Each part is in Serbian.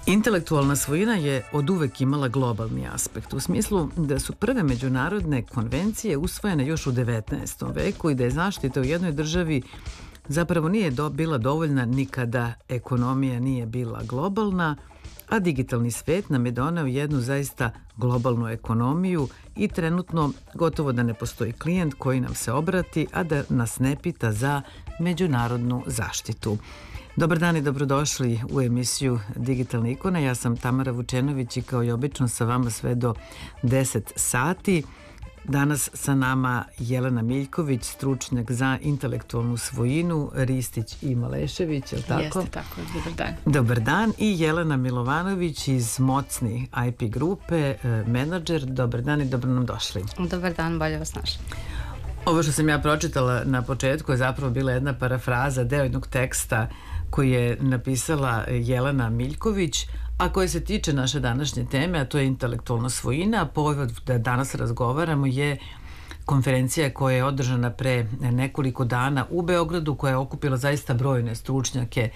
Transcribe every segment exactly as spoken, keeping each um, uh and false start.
Intelektualna svojina je od uvek imala globalni aspekt, u smislu da su prve međunarodne konvencije usvojene još u devetnaestom veku i da je zaštita u jednoj državi zapravo nije do, bila dovoljna nikada ekonomija nije bila globalna, a digitalni svet nam je doneo jednu zaista globalnu ekonomiju i trenutno gotovo da ne postoji klijent koji nam se obrati, a da nas ne pita za međunarodnu zaštitu. Dobar dan i dobrodošli u emisiju Digitalne ikone. Ja sam Tamara Vučenović i kao i obično sa vama sve do deset sati. Danas sa nama Jelena Miljković, stručnjak za intelektualnu svojinu, Ristić i Malešević, je li tako? Jeste tako, dobar dan. Dobar dan. I Jelena Milovanović iz Mocni I P grupe, menadžer. Dobar dan i dobro nam došli. Dobar dan, bolje vas našli. Ovo što sam ja pročitala na početku je zapravo bila jedna parafraza deo jednog teksta koji je napisala Jelena Miljković, a koje se tiče naše današnje teme, a to je intelektualna svojina. Povod da danas razgovaramo je konferencija koja je održana pre nekoliko dana u Beogradu, koja je okupila zaista brojne stručnjake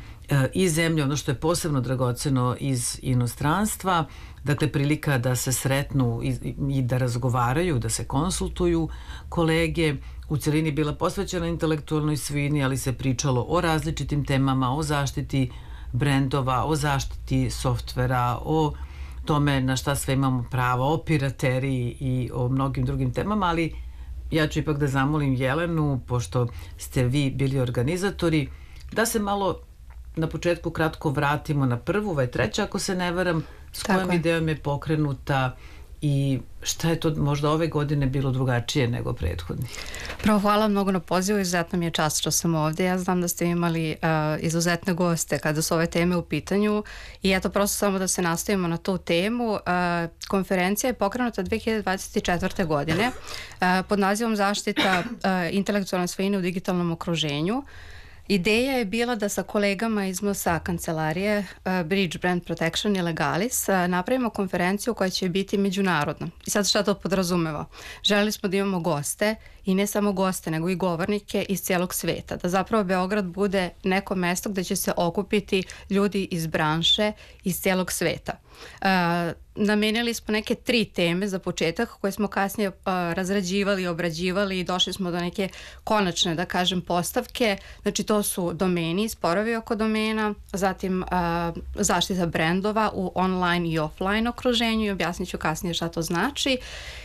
iz zemlje, ono što je posebno dragoceno iz inostranstva, dakle prilika da se sretnu i, i da razgovaraju, da se konsultuju kolege. U celini bila posvećena intelektualnoj svojini, ali se pričalo o različitim temama, o zaštiti brendova, o zaštiti softvera, o tome na šta sve imamo pravo, o pirateriji i o mnogim drugim temama, ali ja ću ipak da zamolim Jelenu, pošto ste vi bili organizatori, da se malo na početku kratko vratimo na prvu, ovaj treća, ako se ne varam, s kojom idejom je pokrenuta i šta je to možda ove godine bilo drugačije nego prethodnih? Prvo, hvala mnogo na pozivu, izuzetno mi je čast što sam ovdje. Ja znam da ste imali uh, izuzetne goste kada su ove teme u pitanju i eto prosto samo da se nastavimo na tu temu. Uh, konferencija je pokrenuta dve hiljade dvadeset četvrte. godine uh, pod nazivom Zaštita uh, intelektualne svojine u digitalnom okruženju. Ideja je bila da sa kolegama iz M S A kancelarije uh, Bridge Brand Protection i Legalis uh, napravimo konferenciju koja će biti međunarodna. I sad šta to podrazumeva? Želeli smo da imamo goste i ne samo goste, nego i govornike iz cijelog sveta. Da zapravo Beograd bude neko mesto gde će se okupiti ljudi iz branše iz cijelog sveta. Uh, namenili smo neke tri teme za početak koje smo kasnije uh, razrađivali, obrađivali i došli smo do neke konačne, da kažem, postavke. Znači to su domeni, sporovi oko domena, zatim uh, zaštita brendova u online i offline okruženju i objasnit ću kasnije šta to znači,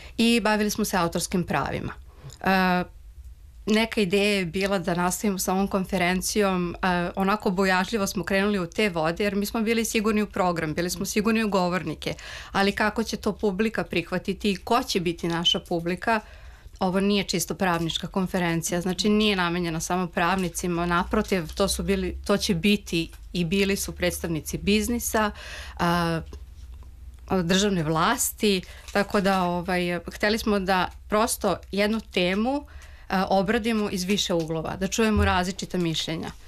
i bavili smo se autorskim pravima. Uh, Neka ideja je bila da nastavimo sa ovom konferencijom, uh, onako bojažljivo smo krenuli u te vode jer mi smo bili sigurni u program, bili smo sigurni u govornike, ali kako će to publika prihvatiti i ko će biti naša publika, ovo nije čisto pravnička konferencija, znači nije namenjena samo pravnicima, naprotiv, to, su bili, to će biti i bili su predstavnici biznisa, uh, državne vlasti, tako da ovaj, hteli smo da prosto jednu temu obradimo iz više uglova, da čujemo različita mišljenja.